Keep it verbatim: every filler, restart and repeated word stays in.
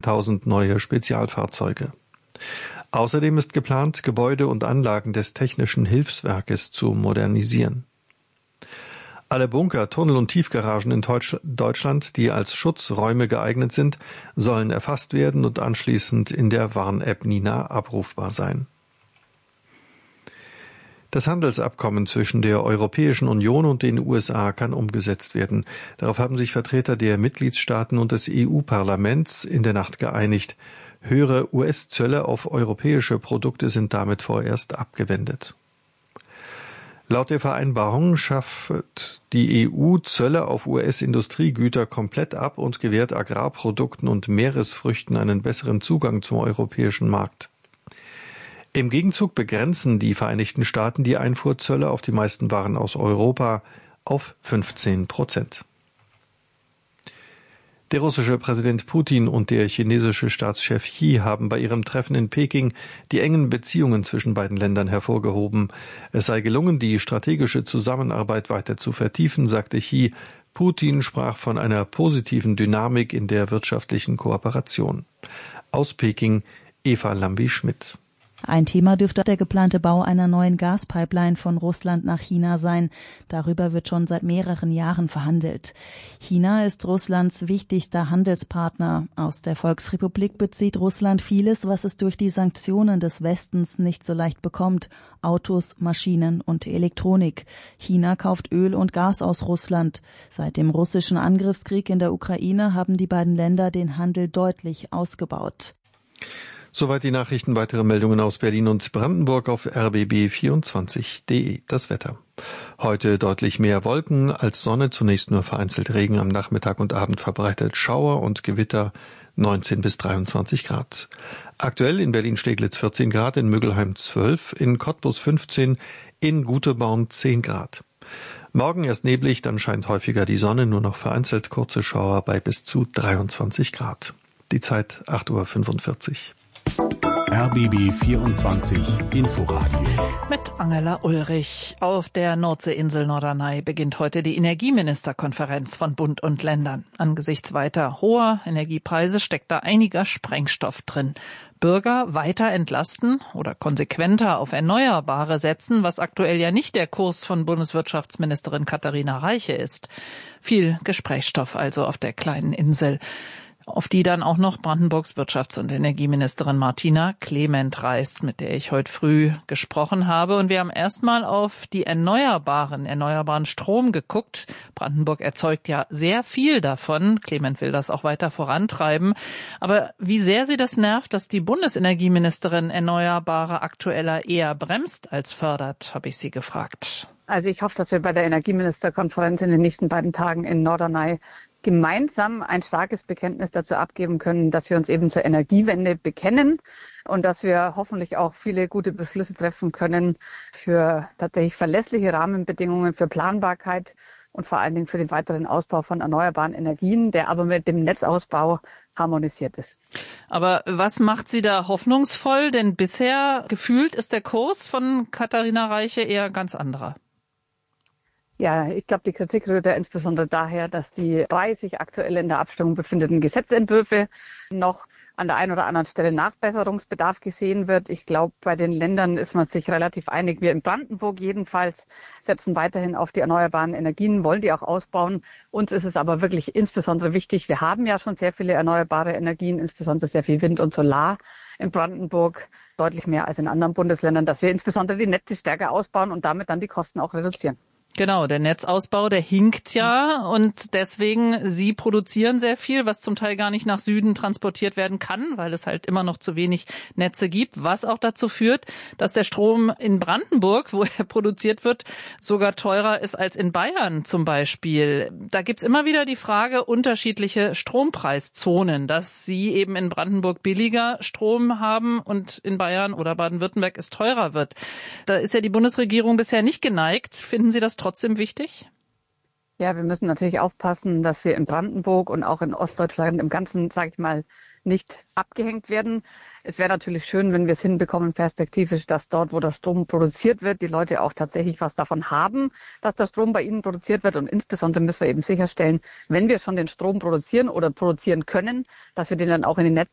zehntausend neue Spezialfahrzeuge. Außerdem ist geplant, Gebäude und Anlagen des Technischen Hilfswerkes zu modernisieren. Alle Bunker, Tunnel und Tiefgaragen in Deutschland, die als Schutzräume geeignet sind, sollen erfasst werden und anschließend in der Warn-App Nina abrufbar sein. Das Handelsabkommen zwischen der Europäischen Union und den U S A kann umgesetzt werden. Darauf haben sich Vertreter der Mitgliedstaaten und des E U-Parlaments in der Nacht geeinigt. Höhere U S-Zölle auf europäische Produkte sind damit vorerst abgewendet. Laut der Vereinbarung schafft die E U Zölle auf U S-Industriegüter komplett ab und gewährt Agrarprodukten und Meeresfrüchten einen besseren Zugang zum europäischen Markt. Im Gegenzug begrenzen die Vereinigten Staaten die Einfuhrzölle auf die meisten Waren aus Europa auf fünfzehn Prozent. Der russische Präsident Putin und der chinesische Staatschef Xi haben bei ihrem Treffen in Peking die engen Beziehungen zwischen beiden Ländern hervorgehoben. Es sei gelungen, die strategische Zusammenarbeit weiter zu vertiefen, sagte Xi. Putin sprach von einer positiven Dynamik in der wirtschaftlichen Kooperation. Aus Peking Eva Lambi-Schmidt. Ein Thema dürfte der geplante Bau einer neuen Gaspipeline von Russland nach China sein. Darüber wird schon seit mehreren Jahren verhandelt. China ist Russlands wichtigster Handelspartner. Aus der Volksrepublik bezieht Russland vieles, was es durch die Sanktionen des Westens nicht so leicht bekommt. Autos, Maschinen und Elektronik. China kauft Öl und Gas aus Russland. Seit dem russischen Angriffskrieg in der Ukraine haben die beiden Länder den Handel deutlich ausgebaut. Soweit die Nachrichten. Weitere Meldungen aus Berlin und Brandenburg auf r b b vierundzwanzig punkt de. Das Wetter. Heute deutlich mehr Wolken als Sonne, zunächst nur vereinzelt Regen, am Nachmittag und Abend verbreitet Schauer und Gewitter, neunzehn bis dreiundzwanzig Grad. Aktuell in Berlin-Steglitz vierzehn Grad, in Müggelheim zwölf, in Cottbus fünfzehn, in Guteborn zehn Grad. Morgen erst neblig, dann scheint häufiger die Sonne, nur noch vereinzelt kurze Schauer bei bis zu dreiundzwanzig Grad. Die Zeit acht Uhr fünfundvierzig. R B B vierundzwanzig Inforadio. Mit Angela Ulrich. Auf der Nordseeinsel Norderney beginnt heute die Energieministerkonferenz von Bund und Ländern. Angesichts weiter hoher Energiepreise steckt da einiger Sprengstoff drin. Bürger weiter entlasten oder konsequenter auf Erneuerbare setzen, was aktuell ja nicht der Kurs von Bundeswirtschaftsministerin Katharina Reiche ist. Viel Gesprächsstoff also auf der kleinen Insel, auf die dann auch noch Brandenburgs Wirtschafts- und Energieministerin Martina Clement reist, mit der ich heute früh gesprochen habe. Und wir haben erstmal auf die erneuerbaren, erneuerbaren Strom geguckt. Brandenburg erzeugt ja sehr viel davon. Clement will das auch weiter vorantreiben. Aber wie sehr sie das nervt, dass die Bundesenergieministerin Erneuerbare aktueller eher bremst als fördert, habe ich sie gefragt. Also ich hoffe, dass wir bei der Energieministerkonferenz in den nächsten beiden Tagen in Norderney gemeinsam ein starkes Bekenntnis dazu abgeben können, dass wir uns eben zur Energiewende bekennen und dass wir hoffentlich auch viele gute Beschlüsse treffen können für tatsächlich verlässliche Rahmenbedingungen, für Planbarkeit und vor allen Dingen für den weiteren Ausbau von erneuerbaren Energien, der aber mit dem Netzausbau harmonisiert ist. Aber was macht Sie da hoffnungsvoll? Denn bisher gefühlt ist der Kurs von Katharina Reiche eher ganz anderer. Ja, ich glaube, die Kritik rührt ja insbesondere daher, dass die drei sich aktuell in der Abstimmung befindenden Gesetzentwürfe noch an der einen oder anderen Stelle Nachbesserungsbedarf gesehen wird. Ich glaube, bei den Ländern ist man sich relativ einig. Wir in Brandenburg jedenfalls setzen weiterhin auf die erneuerbaren Energien, wollen die auch ausbauen. Uns ist es aber wirklich insbesondere wichtig, wir haben ja schon sehr viele erneuerbare Energien, insbesondere sehr viel Wind und Solar in Brandenburg, deutlich mehr als in anderen Bundesländern, dass wir insbesondere die Netze stärker ausbauen und damit dann die Kosten auch reduzieren. Genau, der Netzausbau, der hinkt ja und deswegen, Sie produzieren sehr viel, was zum Teil gar nicht nach Süden transportiert werden kann, weil es halt immer noch zu wenig Netze gibt, was auch dazu führt, dass der Strom in Brandenburg, wo er produziert wird, sogar teurer ist als in Bayern zum Beispiel. Da gibt's immer wieder die Frage, unterschiedliche Strompreiszonen, dass Sie eben in Brandenburg billiger Strom haben und in Bayern oder Baden-Württemberg es teurer wird. Da ist ja die Bundesregierung bisher nicht geneigt. Finden Sie das trotzdem wichtig? Ja, wir müssen natürlich aufpassen, dass wir in Brandenburg und auch in Ostdeutschland im Ganzen, sage ich mal, nicht abgehängt werden. Es wäre natürlich schön, wenn wir es hinbekommen, perspektivisch, dass dort, wo der Strom produziert wird, die Leute auch tatsächlich was davon haben, dass der Strom bei ihnen produziert wird. Und insbesondere müssen wir eben sicherstellen, wenn wir schon den Strom produzieren oder produzieren können, dass wir den dann auch in die Netze